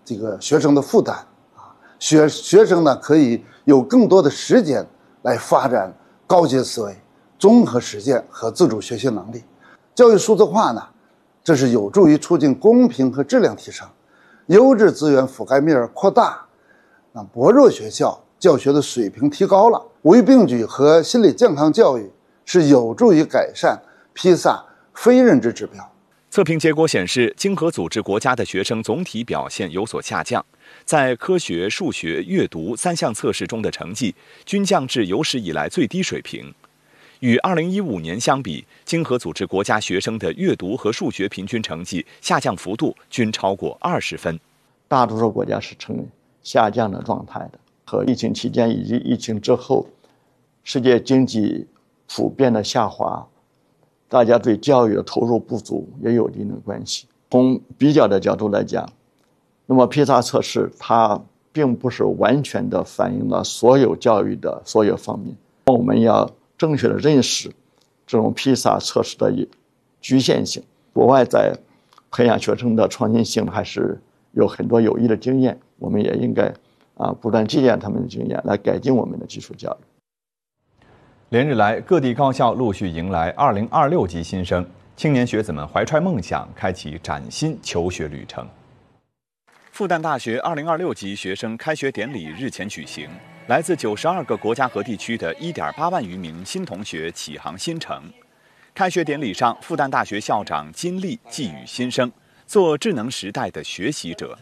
这个学生的负担啊，学生呢可以有更多的时间来发展高阶思维、综合实践和自主学习能力。教育数字化呢，这是有助于促进公平和质量提升，优质资源覆盖面扩大，那薄弱学校教学的水平提高了。五育并举和心理健康教育是有助于改善披萨非认知指标。 测评结果显示，经合组织国家的学生总体表现有所下降，在科学、数学、阅读3项测试中的成绩均降至有史以来最低水平。与2015年相比，经合组织国家学生的阅读和数学平均成绩下降幅度均超过20分。 大多数国家是呈下降的状态的，和疫情期间以及疫情之后，世界经济普遍的下滑，大家对教育的投入不足也有一定的关系。从比较的角度来讲，那么披萨测试它并不是完全的反映了所有教育的所有方面，我们要正确的认识这种披萨测试的局限性。国外在培养学生的创新性还是有很多有益的经验，我们也应该不断借鉴他们的经验来改进我们的基础教育。 连日来，各地高校陆续迎来2026级新生，青年学子们怀揣梦想，开启崭新求学旅程。复旦大学2026级学生开学典礼日前举行，来自92个国家和地区的1.8万余名新同学启航新程。开学典礼上，复旦大学校长金立寄语新生：做智能时代的学习者。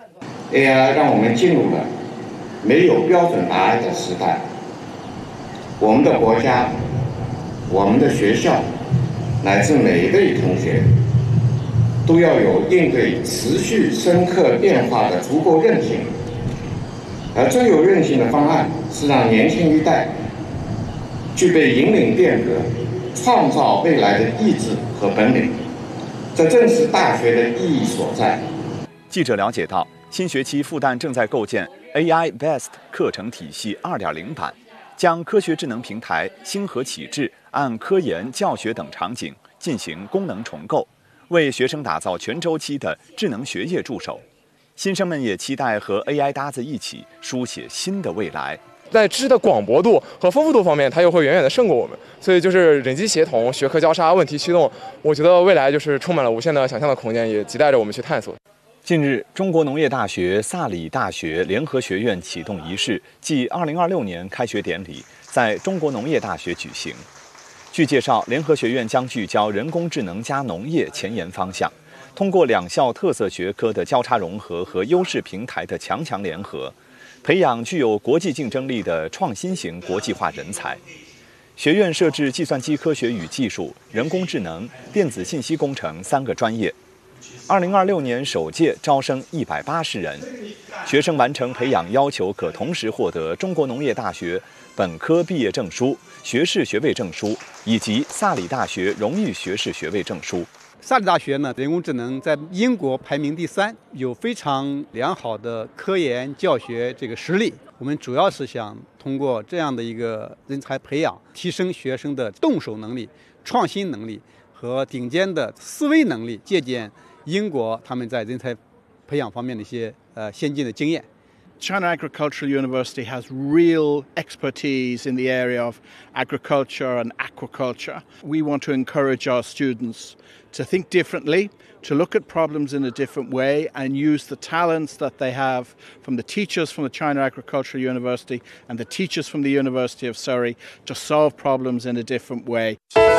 AI 让我们进入了没有标准答案的时代。我们的国家、我们的学校，乃至每一位同学，都要有应对持续深刻变化的足够韧性。而最有韧性的方案是让年轻一代具备引领变革、创造未来的意志和本领。这正是大学的意义所在。 记者了解到，新学期复旦正在构建 AI Best 课程体系2.0版。将科学智能平台星河启智按科研、教学等场景进行功能重构，为学生打造全周期的智能学业助手。新生们也期待和 AI 搭子一起书写新的未来。 在知识的广博度和丰富度方面，它又会远远的胜过我们。所以就是人机协同、学科交叉、问题驱动，我觉得未来就是充满了无限的想象的空间，也期待着我们去探索。 近日，中国农业大学萨里大学联合学院启动仪式暨2026年开学典礼在中国农业大学举行。据介绍，联合学院将聚焦人工智能加农业前沿方向，通过两校特色学科的交叉融合和优势平台的强联合，培养具有国际竞争力的创新型国际化人才。学院设置计算机科学与技术、人工智能、电子信息工程3个专业。2026年首届招生180人，学生完成培养要求可同时获得中国农业大学本科毕业证书、学士学位证书以及萨里大学荣誉学士学位证书。 萨里大学呢，人工智能在英国排名第3，有非常良好的科研教学这个实力。我们主要是想通过这样的一个人才培养，提升学生的动手能力、创新能力和顶尖的思维能力，借鉴英国他们在人才培养方面的一些先进的经验。 China Agricultural University has real expertise in the area of agriculture and aquaculture. We want to encourage our students to think differently, to look at problems in a different way and use the talents that they have from the teachers from the China Agricultural University and the teachers from the University of Surrey to solve problems in a different way.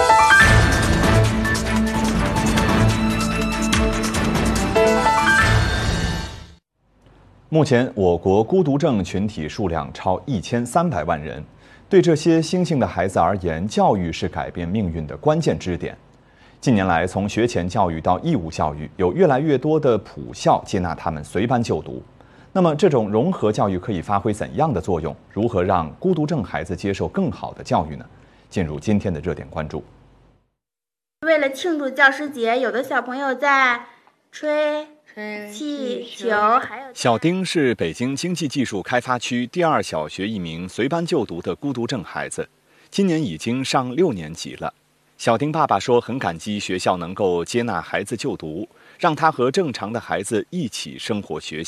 目前，我国孤独症群体数量超1300万人。对这些新兴的孩子而言，教育是改变命运的关键支点。近年来，从学前教育到义务教育，有越来越多的普校接纳他们随班就读。那么，这种融合教育可以发挥怎样的作用？如何让孤独症孩子接受更好的教育呢？进入今天的热点关注。 为了庆祝教师节，有的小朋友在吹气球，还有小丁是北京经济技术开发区第2小学一名随班就读的孤独症孩子，今年已经上6年级了。小丁爸爸说，很感激学校能够接纳孩子就读，让他和正常的孩子一起生活学习。